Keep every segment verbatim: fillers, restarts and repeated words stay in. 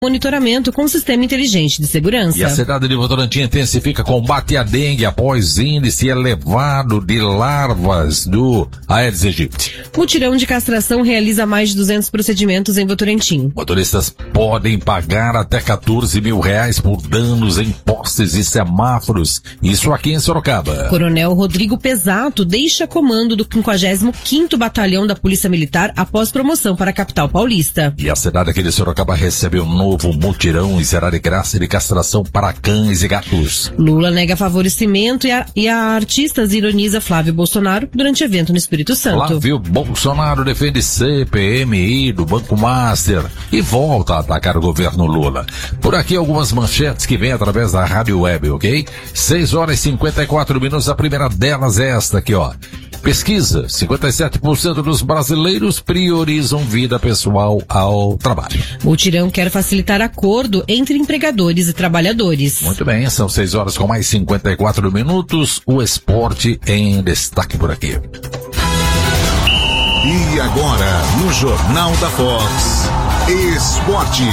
monitoramento com sistema inteligente de segurança. E a cidade de Votorantim intensifica combate à dengue após índice elevado de larvas do Aedes aegypti. Mutirão de castração realiza mais de duzentos procedimentos em Votorantim. Motoristas podem pagar até quatorze mil reais por danos em postes e semáforos. Isso aqui em Sorocaba. Coronel Rodrigo Pesato deixa comando do quinquagésimo quinto Batalhão da Polícia Militar após promoção para a capital paulista. E a cidade aqui de Sorocaba recebeu um novo mutirão e será de graça de castração para cães e gatos. Lula nega favorecimento e a, e a artistas ironiza Flávio Bolsonaro durante evento no Espírito Santo. Flávio Bolsonaro defende C P M I do Banco Master e volta a atacar o governo Lula. Por aqui algumas manchetes que vêm através da rádio web, ok? seis horas e cinquenta e quatro minutos, a primeira delas é esta aqui, ó. Pesquisa, cinquenta e sete por cento dos brasileiros priorizam vida pessoal ao trabalho. Mutirão quer facilitar acordo entre empregadores e trabalhadores. Muito bem, são seis horas com mais cinquenta e quatro minutos, o esporte em destaque por aqui. E agora, no Jornal da Fox, Esporte.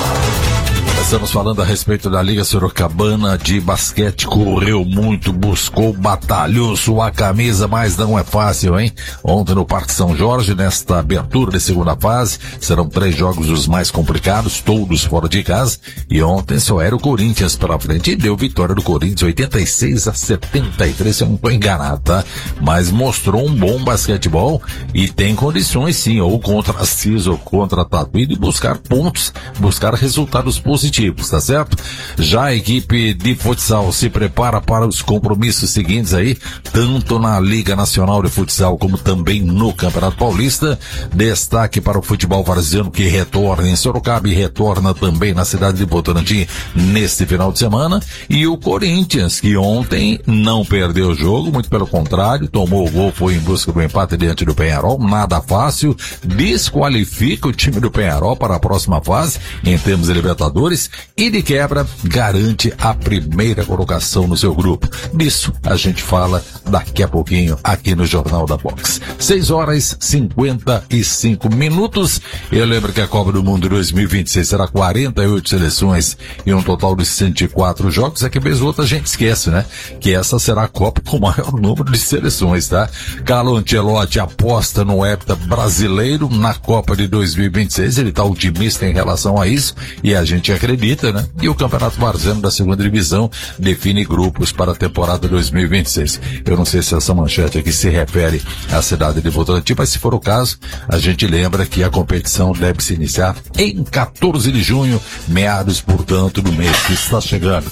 Estamos falando a respeito da Liga Sorocabana de basquete. Correu muito, buscou, batalhou sua camisa, mas não é fácil, hein? Ontem no Parque São Jorge, nesta abertura de segunda fase, serão três jogos os mais complicados, todos fora de casa. E ontem só era o Corinthians pela frente e deu vitória do Corinthians, oitenta e seis a setenta e três, se eu não estou enganado, tá? Mas mostrou um bom basquetebol e tem condições sim, ou contra a Cis ou contra a Tatuí, de buscar pontos, buscar resultados positivos. Tá certo? Já a equipe de futsal se prepara para os compromissos seguintes aí, tanto na Liga Nacional de Futsal como também no Campeonato Paulista. Destaque para o futebol varziano que retorna em Sorocaba e retorna também na cidade de Votorantim neste final de semana. E o Corinthians, que ontem não perdeu o jogo, muito pelo contrário, tomou o gol, foi em busca do empate diante do Penharol, nada fácil, desqualifica o time do Penharol para a próxima fase em termos de Libertadores e de quebra garante a primeira colocação no seu grupo. Disso a gente fala daqui a pouquinho aqui no Jornal da Fox. seis horas e cinquenta e cinco minutos. Eu lembro que a Copa do Mundo dois mil e vinte e seis será quarenta e oito seleções e um total de cento e quatro jogos. É que vez ou outra a gente esquece, né? Que essa será a Copa com o maior número de seleções, tá? Carlo Ancelotti aposta no hepta brasileiro na Copa de dois mil e vinte e seis. Ele tá otimista em relação a isso e a gente acredita, né? E o Campeonato Varziano da segunda divisão define grupos para a temporada dois mil e vinte e seis. Eu não sei se essa manchete aqui se refere à cidade de Votorantim, mas se for o caso, a gente lembra que a competição deve se iniciar em quatorze de junho, meados, portanto, do mês que está chegando.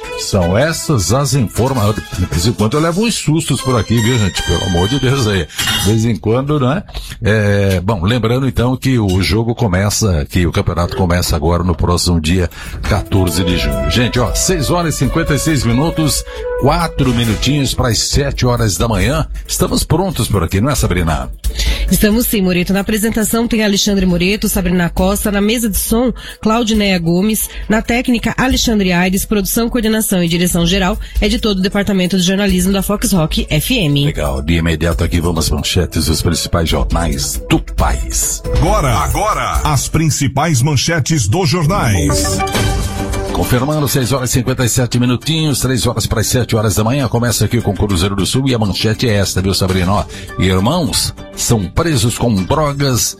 São essas as informações. De vez em quando eu levo uns sustos por aqui, viu, gente? Pelo amor de Deus aí. De vez em quando, né? É, bom, lembrando então que o jogo começa, que o campeonato começa agora no próximo dia quatorze de junho. Gente, ó, seis horas e cinquenta e seis minutos, quatro minutinhos para as sete horas da manhã. Estamos prontos por aqui, não é, Sabrina? Estamos sim, Moreto. Na apresentação tem Alexandre Moreto, Sabrina Costa, na mesa de som, Claudineia Gomes, na técnica Alexandre Aires, produção, coordenação e direção geral é de todo o departamento de jornalismo da Fox Rock F M. Legal, de imediato aqui vamos às manchetes dos principais jornais do país. Agora, agora, as principais manchetes dos jornais. Confirmando, seis horas e cinquenta e sete minutinhos, três horas para as sete horas da manhã, começa aqui com o Cruzeiro do Sul e a manchete é esta, viu, Sabrina? Ó, irmãos são presos com drogas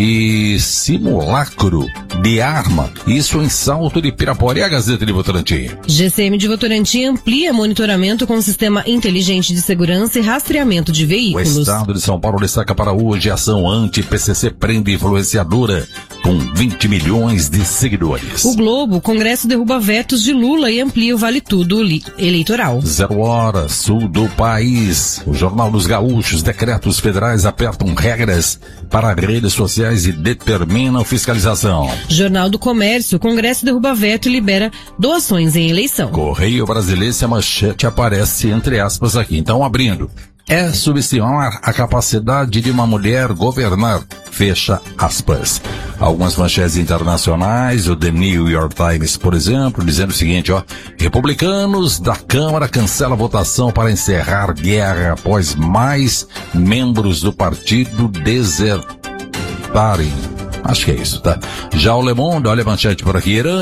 e simulacro de arma, isso em Salto de Pirapora. E a Gazeta de Votorantim? G C M de Votorantim amplia monitoramento com sistema inteligente de segurança e rastreamento de veículos. O Estado de São Paulo destaca para hoje a ação anti-P C C prende influenciadora com vinte milhões de seguidores. O Globo, Congresso derruba vetos de Lula e amplia o Vale Tudo eleitoral. Zero hora, sul do país. O Jornal dos Gaúchos, decretos federais apertam regras para redes sociais e determinam fiscalização. Jornal do Comércio, Congresso derruba veto e libera doações em eleição. Correio Brasileiro, a manchete aparece entre aspas aqui. Então, abrindo. É subestimar a capacidade de uma mulher governar. Fecha aspas. Algumas manchetes internacionais, o The New York Times, por exemplo, dizendo o seguinte, ó. Republicanos da Câmara cancela a votação para encerrar guerra após mais membros do partido desertarem. Acho que é isso, tá? Já o Le Monde, olha a manchete por aqui.